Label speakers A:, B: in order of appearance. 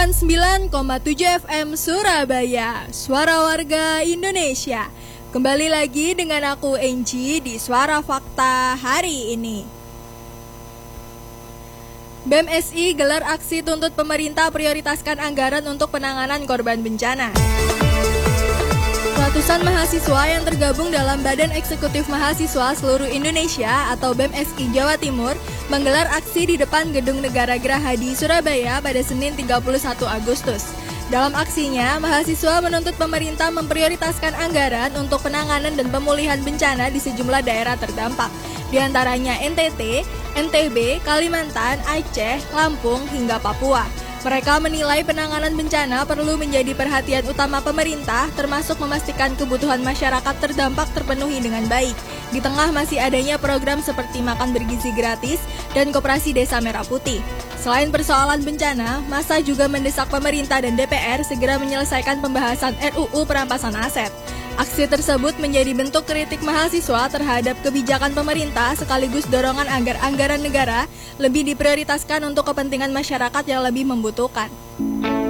A: 9,7 FM Surabaya, Suara Warga Indonesia. Kembali lagi dengan aku Enji di Suara Fakta hari ini. BEM-SI gelar aksi tuntut pemerintah prioritaskan anggaran untuk penanganan korban bencana. Ratusan mahasiswa yang tergabung dalam Badan Eksekutif Mahasiswa Seluruh Indonesia atau BEM-SI Jawa Timur menggelar aksi di depan Gedung Negara Gerahadi Surabaya pada Senin 31 Agustus. Dalam aksinya, mahasiswa menuntut pemerintah memprioritaskan anggaran untuk penanganan dan pemulihan bencana di sejumlah daerah terdampak, di antaranya NTT, NTB, Kalimantan, Aceh, Lampung, hingga Papua. Mereka menilai penanganan bencana perlu menjadi perhatian utama pemerintah, termasuk memastikan kebutuhan masyarakat terdampak terpenuhi dengan baik. Di tengah masih adanya program seperti makan bergizi gratis dan Koperasi Desa Merah Putih. Selain persoalan bencana, massa juga mendesak pemerintah dan DPR segera menyelesaikan pembahasan RUU perampasan aset. Aksi tersebut menjadi bentuk kritik mahasiswa terhadap kebijakan pemerintah sekaligus dorongan agar anggaran negara lebih diprioritaskan untuk kepentingan masyarakat yang lebih membutuhkan.